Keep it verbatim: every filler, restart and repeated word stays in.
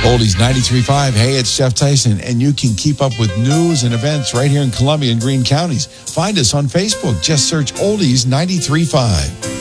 Oldies ninety-three point five. Hey, it's Jeff Tyson, and you can keep up with news and events right here in Columbia and Greene counties. Find us on Facebook. Just search Oldies ninety-three point five.